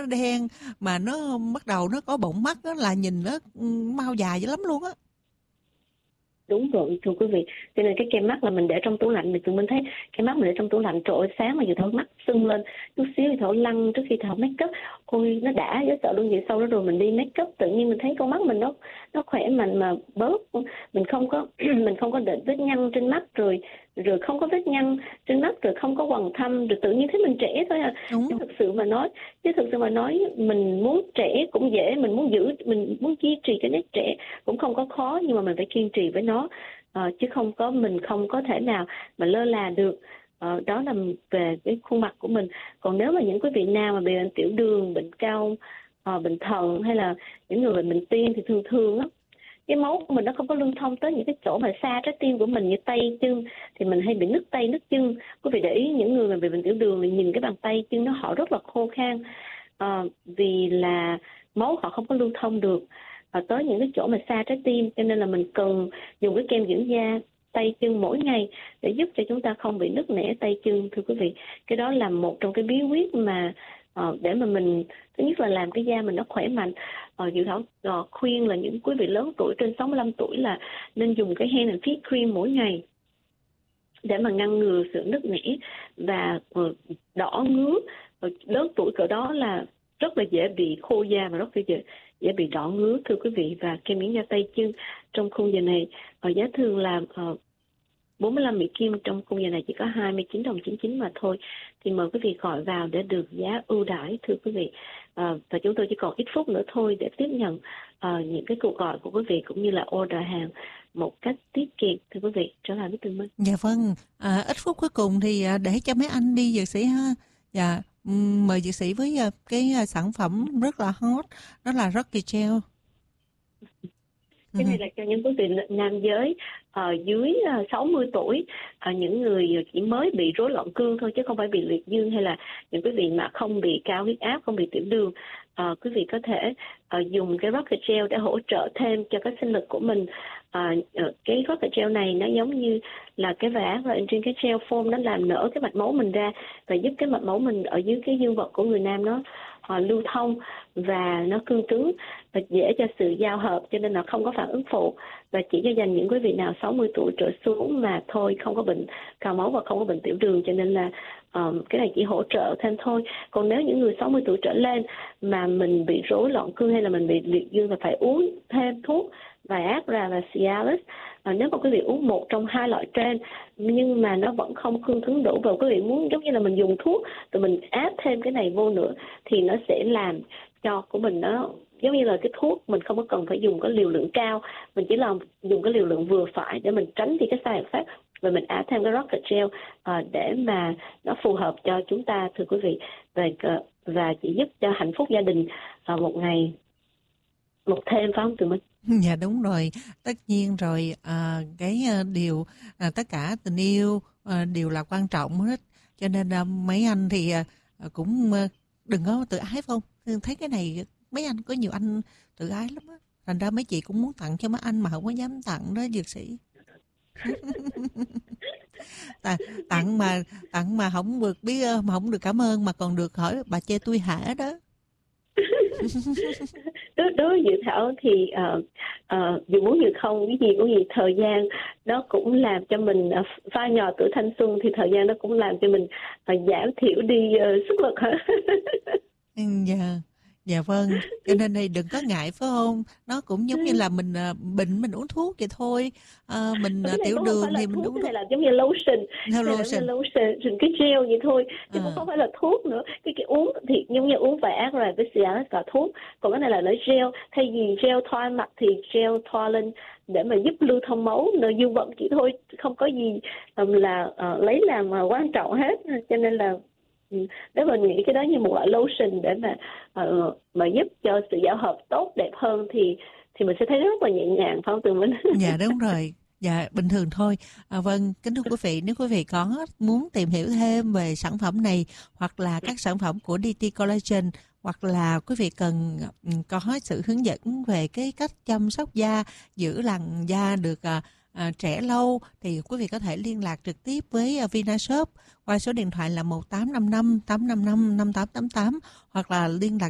nó đen mà nó bắt đầu nó có bọng mắt đó, là nhìn nó mau dài dữ lắm luôn á. Đúng rồi thưa quý vị, cho nên cái kem mắt là mình để trong tủ lạnh, mình thấy cái mắt mình để trong tủ lạnh trội sáng mà giờ thổi mắt sưng lên chút xíu thì thổi lăn trước khi thổi make up, ôi nó đã dễ sợ luôn. Vậy sau đó rồi mình đi make up tự nhiên mình thấy con mắt mình nó khỏe mạnh mà bớt, mình không có mình không có để vết nhăn trên mắt, rồi không có vết nhăn trên mắt, rồi không có quầng thâm, rồi tự nhiên thấy mình trẻ thôi à. Chứ thực sự mà nói mình muốn trẻ cũng dễ, mình muốn duy trì cái nét trẻ cũng không có khó, nhưng mà mình phải kiên trì với nó, chứ mình không có thể nào mà lơ là được. Đó là về cái khuôn mặt của mình. Còn nếu mà những quý vị nào mà bị bệnh tiểu đường, bệnh cao, bệnh thận hay là những người bệnh tim thì thường á, cái máu của mình nó không có lưu thông tới những cái chỗ mà xa trái tim của mình như tay chân, thì mình hay bị nứt tay nứt chân. Quý vị để ý những người mà bị bệnh tiểu đường thì nhìn cái bàn tay chân nó họ rất là khô khan, vì là máu họ không có lưu thông được tới những cái chỗ mà xa trái tim, cho nên là mình cần dùng cái kem dưỡng da tay chân mỗi ngày để giúp cho chúng ta không bị nứt nẻ tay chân thưa quý vị. Cái đó là một trong cái bí quyết mà để mà mình thứ nhất là làm cái da mình nó khỏe mạnh. Dự thảo khuyên là những quý vị lớn tuổi trên 65 tuổi là nên dùng cái Hand and Feet Cream mỗi ngày để mà ngăn ngừa sự nứt nẻ và đỏ ngứa. Lớn tuổi cỡ đó là rất là dễ bị khô da và rất là dễ bị đỏ ngứa thưa quý vị. Và kem dưỡng da tay chân trong khung giờ này giá thường là 45 Mỹ Kim, trong khung giờ này chỉ có 29 đồng 99 mà thôi. Thì mời quý vị gọi vào để được giá ưu đãi thưa quý vị. Và chúng tôi chỉ còn ít phút nữa thôi để tiếp nhận những cái cuộc gọi của quý vị cũng như là order hàng một cách tiết kiệm thưa quý vị. Trở lại với Tường Minh. Dạ vâng, ít phút cuối cùng thì để cho mấy anh đi dược sĩ ha. Dạ, mời dược sĩ với cái sản phẩm rất là hot, đó là Rocky Gel. Cái này là cho những quý vị nam giới dưới 60 tuổi, những người chỉ mới bị rối loạn cương thôi chứ không phải bị liệt dương, hay là những quý vị mà không bị cao huyết áp, không bị tiểu đường. Quý vị có thể dùng cái Rocket Gel để hỗ trợ thêm cho cái sinh lực của mình. Cái Rocket Gel này nó giống như là cái vả và trên cái gel foam, nó làm nở cái mạch máu mình ra và giúp cái mạch máu mình ở dưới cái dương vật của người nam nó lưu thông và nó cương cứng và dễ cho sự giao hợp, cho nên là không có phản ứng phụ, và chỉ cho dành những quý vị nào 60 tuổi trở xuống mà thôi, không có bệnh cao máu và không có bệnh tiểu đường, cho nên là cái này chỉ hỗ trợ thêm thôi. Còn nếu những người 60 tuổi trở lên mà mình bị rối loạn cương hay là mình bị liệt dương và phải uống thêm thuốc Viagra và Cialis, nếu mà quý vị uống một trong hai loại trên nhưng mà nó vẫn không cương cứng đủ, và quý vị muốn giống như là mình dùng thuốc rồi mình áp thêm cái này vô nữa, thì nó sẽ làm cho của mình nó giống như là cái thuốc mình không có cần phải dùng cái liều lượng cao, mình chỉ là dùng cái liều lượng vừa phải để mình tránh đi cái side effect, và mình áp thêm cái Rocket Gel để mà nó phù hợp cho chúng ta thưa quý vị, và chỉ giúp cho hạnh phúc gia đình một ngày một thêm, phải không tụi mình? Dạ đúng rồi, tất nhiên rồi, cái điều tất cả tình yêu đều là quan trọng hết, cho nên mấy anh thì cũng đừng có tự ái, phải không? Thấy cái này mấy anh có nhiều anh tự ái lắm á, thành ra mấy chị cũng muốn tặng cho mấy anh mà không có dám tặng đó dược sĩ. tặng mà không được biết, mà không được cảm ơn mà còn được hỏi bà chê tôi hả đó. Đối với dự thảo thì dù muốn dù không, cái gì cũng gì, thời gian nó cũng làm cho mình phai nhòa tuổi thanh xuân, thì thời gian nó cũng làm cho mình giảm thiểu đi sức lực hả? Dạ vâng, cho nên đây đừng có ngại, phải không? Nó cũng giống như là mình bệnh mình uống thuốc vậy thôi. Mình tiểu đường thì mình uống thuốc. Cái này là giống như lotion, cái gel vậy thôi, chứ cũng không phải là thuốc nữa. Cái uống thì giống như uống Viagra với Cialis là thuốc, còn cái này là lấy gel. Thay vì gel thoa mặt thì gel thoa lên để mà giúp lưu thông máu nơi dương vật chỉ thôi, không có gì là lấy làm quan trọng hết. Cho nên là nếu mình nghĩ cái đó như một loại lotion để mà giúp cho sự giao hợp tốt đẹp hơn thì mình sẽ thấy rất là nhẹ nhàng, phải không Tường Minh? Dạ đúng rồi. Dạ bình thường thôi. Vâng, kính thưa quý vị, nếu quý vị có muốn tìm hiểu thêm về sản phẩm này hoặc là các sản phẩm của DT Collagen, hoặc là quý vị cần có sự hướng dẫn về cái cách chăm sóc da, giữ làn da được trẻ lâu, thì quý vị có thể liên lạc trực tiếp với Vinashop qua số điện thoại là 1855 855 5888, hoặc là liên lạc